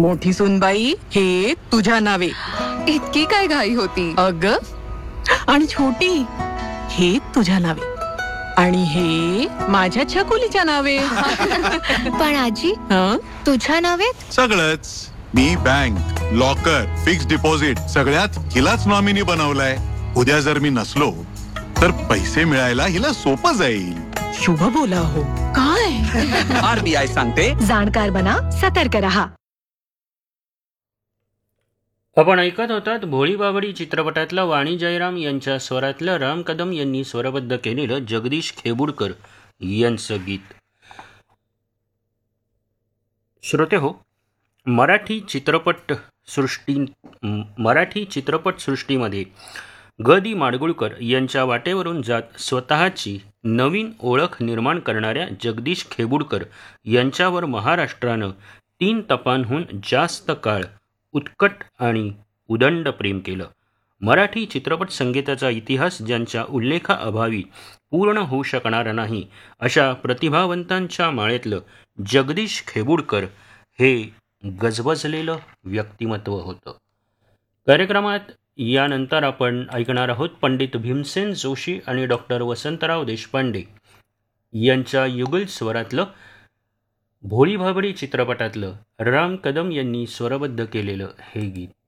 मोठी सुनबाई हे तुझ्या नावे. इतकी काय घाई होती? अग आणि छोटी हे तुझ्या नावे आणि हे माझ्या छकुलीच्या नावे. पण आजी, हं? तुझ्या नावे? सगळंच. मी बँक, लॉकर, फिक्स डिपॉझिट सगळ्यात हिलाच नॉमिनी बनवलंय. उद्या जर मी नसलो तर पैसे मिळायला हिला सोपं जाईल. शुभ बोला हो. काय? आरबीआय सांगते, जाणकार बना, सतर्क रहा. आपण ऐकत होतात भोळी बाबडी चित्रपटातलं वाणी जयराम यांच्या स्वरातलं राम कदम यांनी स्वरबद्ध केलेलं जगदीश खेबुडकर यांचं गीत. श्रोते हो, मराठी चित्रपटसृष्टीमध्ये ग दि माडगुळकर यांच्या वाटेवरून जात स्वतःची नवीन ओळख निर्माण करणाऱ्या जगदीश खेबुडकर यांच्यावर महाराष्ट्रानं 3 तपांहून जास्त काळ उत्कट आणि उदंड प्रेम केलं. मराठी चित्रपट संगीताचा इतिहास ज्यांच्या उल्लेखाअभावी पूर्ण होऊ शकणार नाही अशा प्रतिभावंतांच्या माळेतलं जगदीश खेबुडकर हे गजबजलेलं व्यक्तिमत्व होतं. कार्यक्रमात यानंतर आपण ऐकणार आहोत पंडित भीमसेन जोशी आणि डॉक्टर वसंतराव देशपांडे यांच्या युगल स्वरातलं भोळी भाबडी चित्रपटातलं राम कदम यांनी स्वरबद्ध केलेलं हे गीत.